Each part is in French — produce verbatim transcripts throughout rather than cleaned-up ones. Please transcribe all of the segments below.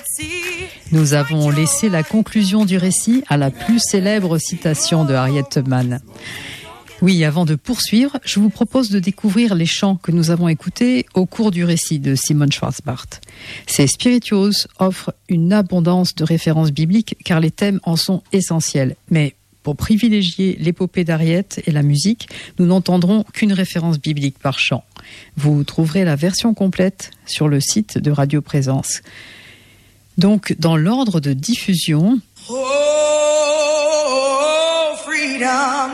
Nous avons laissé la conclusion du récit à la plus célèbre citation de Harriet Tubman. Oui, avant de poursuivre, je vous propose de découvrir les chants que nous avons écoutés au cours du récit de Simone Schwarzbart. Ces spirituals offrent une abondance de références bibliques car les thèmes en sont essentiels. Mais pour privilégier l'épopée d'Harriet et la musique, nous n'entendrons qu'une référence biblique par chant. Vous trouverez la version complète sur le site de Radio Présence. Donc, dans l'ordre de diffusion... Oh, freedom.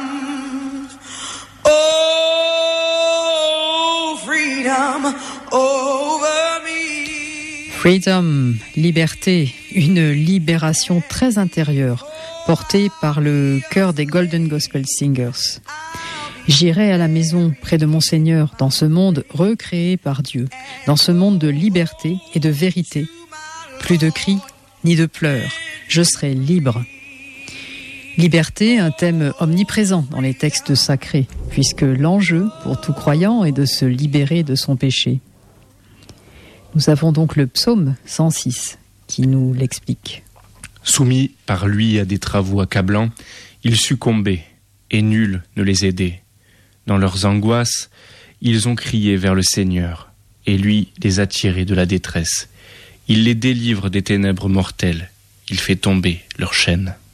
Oh, freedom over me. Freedom, liberté, une libération très intérieure, portée par le chœur des Golden Gospel Singers. J'irai à la maison près de mon Seigneur dans ce monde recréé par Dieu, dans ce monde de liberté et de vérité. Plus de cris, ni de pleurs, je serai libre. Liberté, un thème omniprésent dans les textes sacrés, puisque l'enjeu pour tout croyant est de se libérer de son péché. Nous avons donc le psaume cent six qui nous l'explique. Soumis par lui à des travaux accablants, ils succombaient, et nul ne les aidait. Dans leurs angoisses, ils ont crié vers le Seigneur, et lui les a tirés de la détresse. Il les délivre des ténèbres mortelles, il fait tomber leurs chaînes.